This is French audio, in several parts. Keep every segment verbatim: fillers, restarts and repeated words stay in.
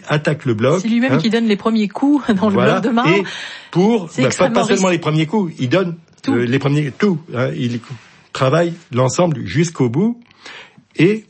attaque le bloc. C'est lui-même hein, qui donne les premiers coups dans le voilà, bloc de marbre. Et pour bah, pas, pas seulement risqué. les premiers coups, il donne tout. Euh, les premiers tout. Hein, il travaille l'ensemble jusqu'au bout et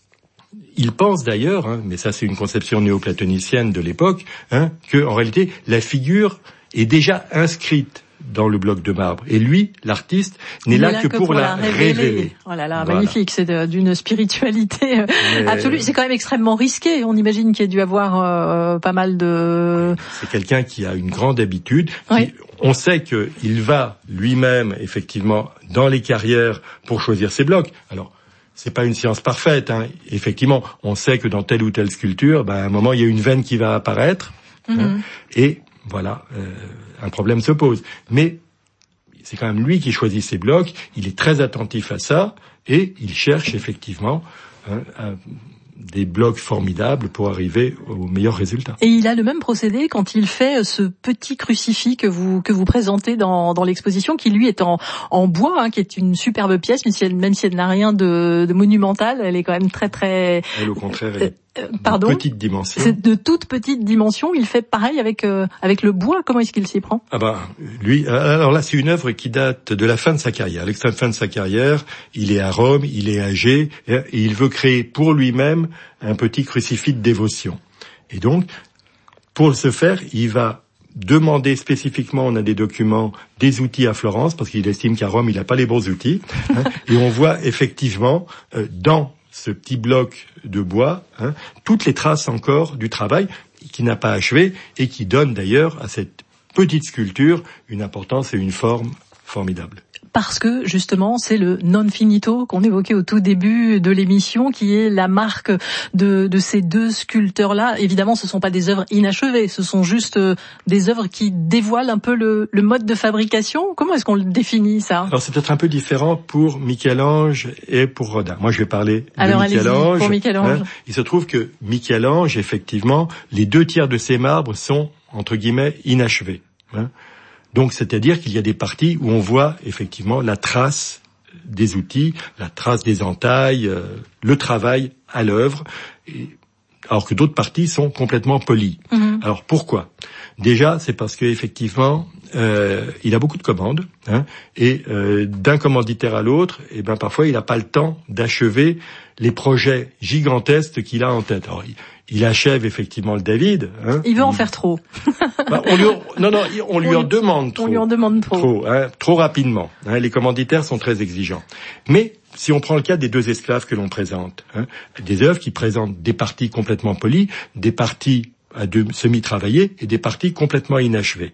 il pense d'ailleurs, hein, mais ça c'est une conception néoplatonicienne de l'époque, hein, que en réalité la figure est déjà inscrite dans le bloc de marbre. Et lui, l'artiste, n'est là, là que, que pour, pour la, la révéler. révéler. Oh là là, voilà. Magnifique, c'est de, d'une spiritualité Mais... absolue. C'est quand même extrêmement risqué. On imagine qu'il y a dû avoir euh, pas mal de... C'est quelqu'un qui a une grande habitude. Oui. Qui, on sait qu'il va lui-même, effectivement, dans les carrières pour choisir ses blocs. Alors, c'est pas une science parfaite, hein. Effectivement, on sait que dans telle ou telle sculpture, ben, à un moment, il y a une veine qui va apparaître. Mm-hmm. Hein, et voilà, euh, un problème se pose. Mais c'est quand même lui qui choisit ses blocs, il est très attentif à ça, et il cherche effectivement hein, un, des blocs formidables pour arriver au meilleur résultat. Et il a le même procédé quand il fait ce petit crucifix que vous que vous présentez dans dans l'exposition, qui lui est en en bois, hein, qui est une superbe pièce, mais si elle, même si elle n'a rien de, de monumental, elle est quand même très très. Elle au contraire. Elle... Euh, Pardon. De petite dimension. C'est de toute petite dimension. Il fait pareil avec euh, avec le bois. Comment est-ce qu'il s'y prend? Ah ben, lui. Alors là, c'est une œuvre qui date de la fin de sa carrière. L'extrême fin de sa carrière. Il est à Rome, il est âgé, et il veut créer pour lui-même un petit crucifix de dévotion. Et donc, pour ce faire, il va demander spécifiquement, on a des documents, des outils à Florence, parce qu'il estime qu'à Rome, il n'a pas les bons outils. Hein, et on voit effectivement euh, dans ce petit bloc de bois, hein, toutes les traces encore du travail qui n'a pas achevé et qui donne d'ailleurs à cette petite sculpture une importance et une forme formidables. Parce que justement, c'est le non finito qu'on évoquait au tout début de l'émission, qui est la marque de, de ces deux sculpteurs-là. Évidemment, ce ne sont pas des œuvres inachevées, ce sont juste des œuvres qui dévoilent un peu le, le mode de fabrication. Comment est-ce qu'on le définit, ça? Alors, c'est peut-être un peu différent pour Michel-Ange et pour Rodin. Moi, je vais parler de Alors, Michel-Ange. Pour Michel-Ange. Hein. Il se trouve que Michel-Ange, effectivement, les deux tiers de ses marbres sont, entre guillemets, inachevés. Hein. Donc, c'est-à-dire qu'il y a des parties où on voit effectivement la trace des outils, la trace des entailles, euh, le travail à l'œuvre, et, alors que d'autres parties sont complètement polies. Mmh. Alors, pourquoi? Déjà, c'est parce que effectivement, euh, il a beaucoup de commandes, hein, et euh, d'un commanditaire à l'autre, et ben parfois, il n'a pas le temps d'achever les projets gigantesques qu'il a en tête. Alors, il, il achève effectivement le David. Hein, il veut en il... faire trop. bah, on lui en... Non, non, on lui on en demande trop. On lui en demande trop. Trop, hein, trop rapidement. Hein, les commanditaires sont très exigeants. Mais si on prend le cas des deux esclaves que l'on présente, hein, des œuvres qui présentent des parties complètement polies, des parties à deux semi-travaillées et des parties complètement inachevées.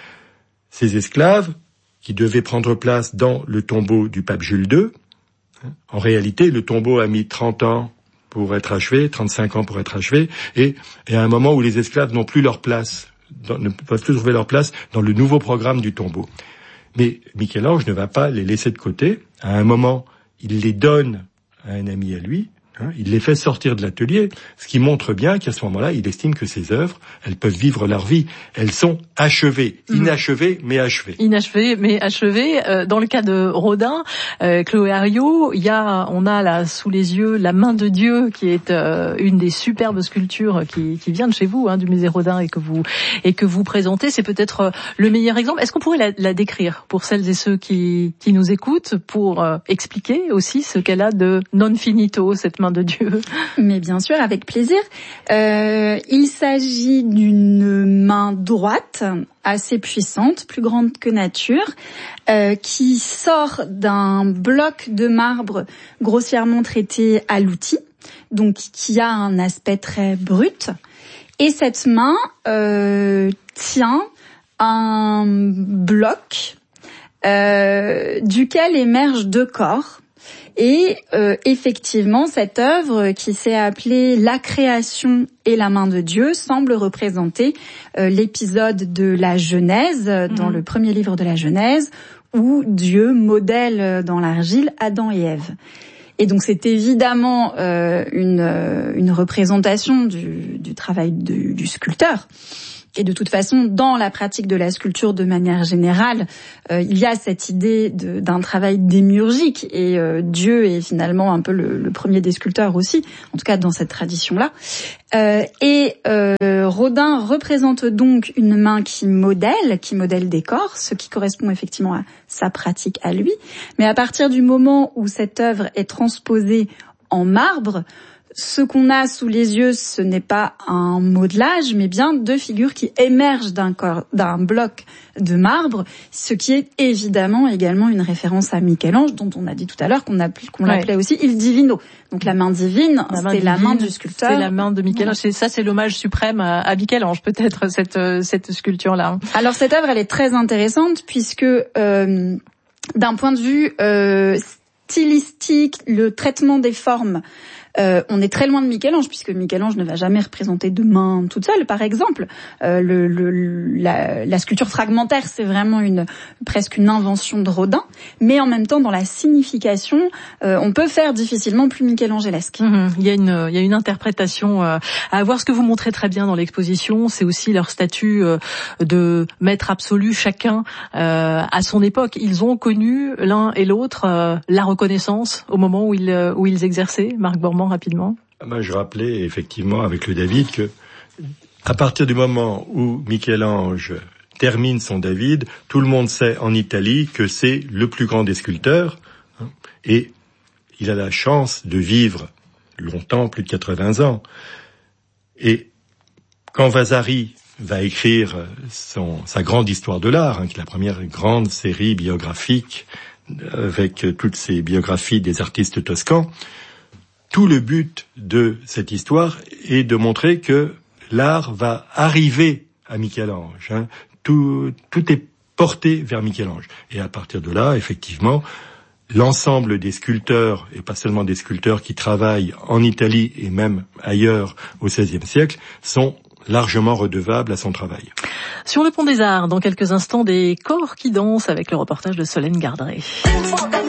Ces esclaves, qui devaient prendre place dans le tombeau du pape Jules deux, hein, en réalité, le tombeau a mis trente ans pour être achevé, trente-cinq ans pour être achevé, et, et à un moment où les esclaves n'ont plus leur place, dans, ne peuvent plus trouver leur place dans le nouveau programme du tombeau. Mais Michel-Ange ne va pas les laisser de côté. À un moment, il les donne à un ami à lui, hein, il les fait sortir de l'atelier, ce qui montre bien qu'à ce moment-là, il estime que ces œuvres, elles peuvent vivre leur vie. Elles sont achevées, inachevées, mais achevées. Inachevées, mais achevées. Euh, dans le cas de Rodin, euh, Chloé Hariot, il y a, on a là sous les yeux la main de Dieu, qui est euh, une des superbes sculptures qui, qui vient de chez vous, hein, du musée Rodin, et que vous et que vous présentez. C'est peut-être euh, le meilleur exemple. Est-ce qu'on pourrait la, la décrire pour celles et ceux qui, qui nous écoutent, pour euh, expliquer aussi ce qu'elle a de non finito, cette main de Dieu? Mais bien sûr, avec plaisir. Euh, il s'agit d'une main droite, assez puissante, plus grande que nature, euh, qui sort d'un bloc de marbre grossièrement traité à l'outil, donc qui a un aspect très brut. Et cette main euh, tient un bloc euh, duquel émergent deux corps. Et euh, effectivement, cette œuvre qui s'est appelée La création et la main de Dieu semble représenter euh, l'épisode de la Genèse, mmh. dans le premier livre de la Genèse, où Dieu modèle dans l'argile Adam et Ève. Et donc c'est évidemment euh, une, une représentation du, du travail de, du sculpteur. Et de toute façon, dans la pratique de la sculpture de manière générale, euh, il y a cette idée de, d'un travail démiurgique. Et euh, Dieu est finalement un peu le, le premier des sculpteurs aussi, en tout cas dans cette tradition-là. Euh, et euh, Rodin représente donc une main qui modèle, qui modèle des corps, ce qui correspond effectivement à sa pratique à lui. Mais à partir du moment où cette œuvre est transposée en marbre, ce qu'on a sous les yeux, ce n'est pas un modelage, mais bien deux figures qui émergent d'un corps, d'un bloc de marbre, ce qui est évidemment également une référence à Michel-Ange, dont on a dit tout à l'heure qu'on, appelait, qu'on ouais. l'appelait aussi Il Divino. Donc la main divine, la main c'est divine, la main du sculpteur. C'est la main de Michel-Ange. C'est, ça, c'est l'hommage suprême à, à Michel-Ange, peut-être, cette, cette sculpture-là. Alors cette œuvre, elle est très intéressante, puisque euh, d'un point de vue euh, stylistique, le traitement des formes, Euh, on est très loin de Michel-Ange, puisque Michel-Ange ne va jamais représenter de main toute seule, par exemple. Euh, le, le, la, la sculpture fragmentaire, c'est vraiment une presque une invention de Rodin, mais en même temps, dans la signification, euh, on peut faire difficilement plus Michel-Angelesque. Mmh, il y a une, il y a une interprétation euh, à avoir. Ce que vous montrez très bien dans l'exposition, c'est aussi leur statut euh, de maître absolu, chacun euh, à son époque. Ils ont connu l'un et l'autre euh, la reconnaissance au moment où ils, où ils exerçaient. Marc Bormann, rapidement. Ben, je rappelais effectivement avec le David que à partir du moment où Michel-Ange termine son David, tout le monde sait en Italie que c'est le plus grand des sculpteurs, hein, et il a la chance de vivre longtemps, plus de quatre-vingts ans. Et quand Vasari va écrire son, sa grande histoire de l'art, hein, qui est la première grande série biographique avec toutes ces biographies des artistes toscans, tout le but de cette histoire est de montrer que l'art va arriver à Michel-Ange. Hein. Tout, tout est porté vers Michel-Ange. Et à partir de là, effectivement, l'ensemble des sculpteurs, et pas seulement des sculpteurs qui travaillent en Italie et même ailleurs au seizième siècle, sont largement redevables à son travail. Sur le pont des Arts, dans quelques instants, des corps qui dansent avec le reportage de Solène Garderet.